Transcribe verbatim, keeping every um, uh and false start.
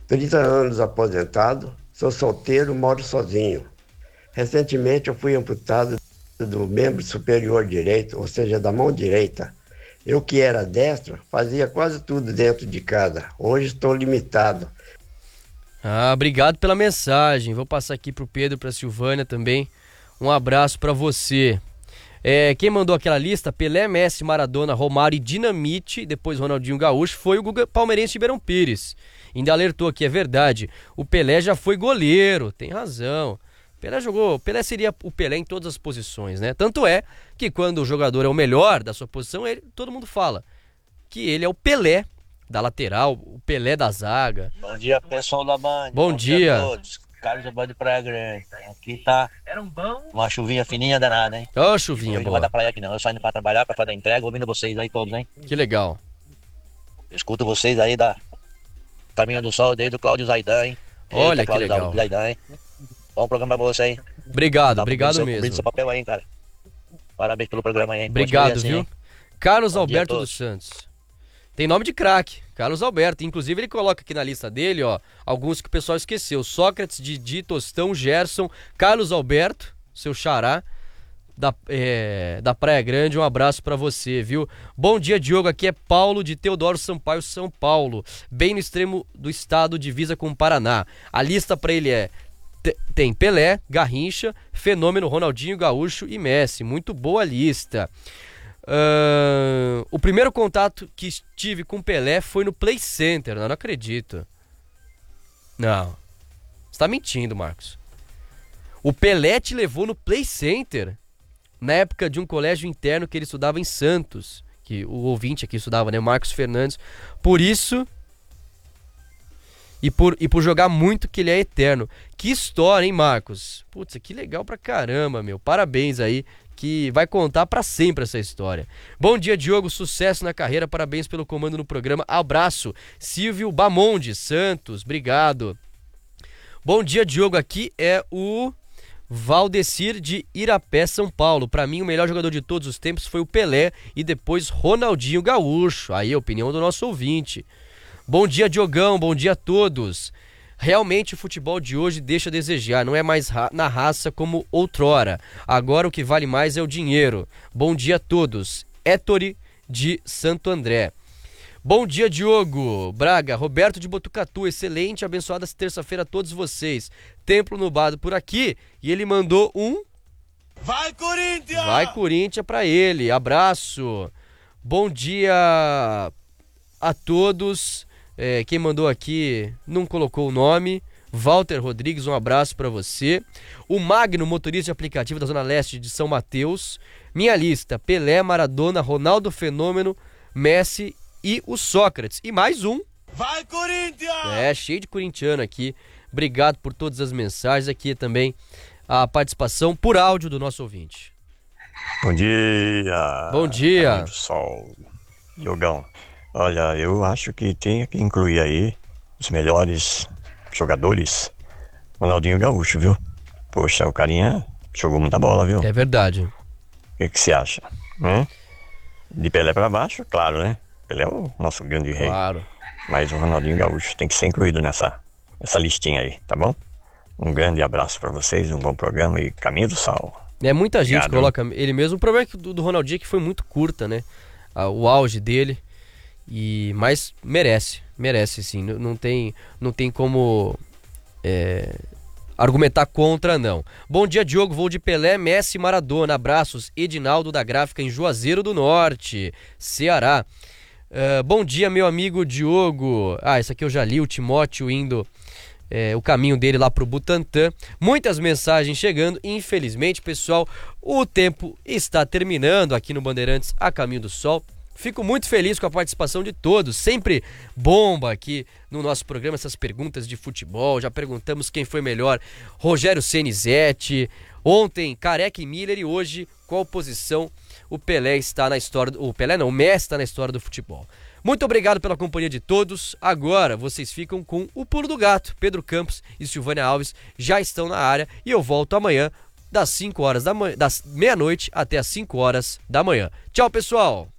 trinta anos aposentado, sou solteiro, moro sozinho. Recentemente eu fui amputado do membro superior direito, ou seja, da mão direita. Eu que era destro, fazia quase tudo dentro de casa. Hoje estou limitado. Ah, obrigado pela mensagem. Vou passar aqui pro Pedro, pra Silvânia também. Um abraço pra você. É, quem mandou aquela lista, Pelé, Messi, Maradona, Romário e Dinamite, depois Ronaldinho Gaúcho, foi o Guga Palmeirense Ribeirão Pires. Ainda alertou aqui, é verdade, o Pelé já foi goleiro, tem razão. Pelé jogou, Pelé seria o Pelé em todas as posições, né? Tanto é que quando o jogador é o melhor da sua posição, ele, todo mundo fala que ele é o Pelé da lateral, o Pelé da zaga. Bom dia, pessoal da Band. Bom, Bom dia. dia a todos. Carlos da Band de Praia Grande. Aqui tá uma chuvinha fininha danada, hein? Ô, oh, chuvinha boa. Não vai dar praia aqui não, eu saindo pra trabalhar, pra fazer a entrega, ouvindo vocês aí todos, hein? Que legal. Eu escuto vocês aí da Caminho do Sol, desde o Cláudio Zaidan, hein? Olha, Eita, que legal. Zaidan, hein? Bom programa pra você, hein? Obrigado, Dá obrigado seu, mesmo. Seu papel aí, cara. Parabéns pelo programa aí, hein? Obrigado, assim, viu? Hein? Carlos Bom Alberto dos Santos. Tem nome de craque, Carlos Alberto. Inclusive ele coloca aqui na lista dele, ó, alguns que o pessoal esqueceu. Sócrates, Didi, Tostão, Gerson, Carlos Alberto, seu xará, da, é, da Praia Grande. Um abraço pra você, viu? Bom dia, Diogo. Aqui é Paulo de Teodoro Sampaio, São Paulo. Bem no extremo do estado, divisa com o Paraná. A lista pra ele é... Tem Pelé, Garrincha, Fenômeno, Ronaldinho Gaúcho e Messi. Muito boa lista. Uh, o primeiro contato que tive com Pelé foi no Play Center. Não, não acredito. Não. Você tá mentindo, Marcos. O Pelé te levou no Play Center na época de um colégio interno que ele estudava em Santos. Que o ouvinte aqui estudava, né? Marcos Fernandes. Por isso... E por, e por jogar muito que ele é eterno. Que história, hein, Marcos? Putz, que legal pra caramba, meu. Parabéns aí, que vai contar pra sempre essa história. Bom dia, Diogo. Sucesso na carreira. Parabéns pelo comando no programa. Abraço. Silvio Bamonde Santos. Obrigado. Bom dia, Diogo. Aqui é o Valdecir de Irapé, São Paulo. Pra mim, o melhor jogador de todos os tempos foi o Pelé e depois Ronaldinho Gaúcho. Aí a opinião do nosso ouvinte. Bom dia, Diogão, bom dia a todos. Realmente o futebol de hoje deixa a desejar, não é mais ra- na raça como outrora. Agora o que vale mais é o dinheiro. Bom dia a todos. Hétori de Santo André. Bom dia, Diogo. Braga, Roberto de Botucatu, excelente, abençoada terça-feira a todos vocês. Templo Nubado por aqui e ele mandou um... Vai, Corinthians! Vai, Corinthians pra ele, abraço. Bom dia a todos. É, quem mandou aqui não colocou o nome. Walter Rodrigues, um abraço pra você. O Magno, motorista de aplicativo da Zona Leste de São Mateus. Minha lista: Pelé, Maradona, Ronaldo Fenômeno, Messi e o Sócrates. E mais um. Vai, Corinthians! É, cheio de corintiano aqui. Obrigado por todas as mensagens. Aqui também a participação por áudio do nosso ouvinte. Bom dia. Bom dia. Amigo do Sol. Diogão. Olha, eu acho que tem que incluir aí os melhores jogadores. Ronaldinho Gaúcho, viu? Poxa, o carinha jogou muita bola, viu? É verdade. O que que você acha? Hum? De Pelé pra baixo, claro, né? Pelé é o nosso grande rei. Claro. Mas o Ronaldinho Gaúcho tem que ser incluído nessa, nessa listinha aí, tá bom? Um grande abraço pra vocês, um bom programa e caminho do sal. É, muita gente Obrigado. Coloca ele mesmo. O problema é que do, do Ronaldinho é que foi muito curta, né? Ah, o auge dele. E, mas merece, merece sim, não, não, tem, não tem como é, argumentar contra, não. Bom dia, Diogo, vou de Pelé, Messi, Maradona, abraços, Edinaldo da Gráfica em Juazeiro do Norte, Ceará. Uh, bom dia, meu amigo Diogo. Ah, isso aqui eu já li, o Timóteo indo é, o caminho dele lá pro Butantã. Muitas mensagens chegando, infelizmente, pessoal, o tempo está terminando aqui no Bandeirantes a Caminho do Sol. Fico muito feliz com a participação de todos, sempre bomba aqui no nosso programa essas perguntas de futebol, já perguntamos quem foi melhor, Rogério Senizete, ontem Careca e Miller e hoje qual posição o Pelé está na história, do, o Pelé não, o Messi está na história do futebol. Muito obrigado pela companhia de todos, agora vocês ficam com o Pulo do Gato, Pedro Campos e Silvânia Alves já estão na área e eu volto amanhã das cinco horas da manhã, das meia-noite até as cinco horas da manhã. Tchau, pessoal!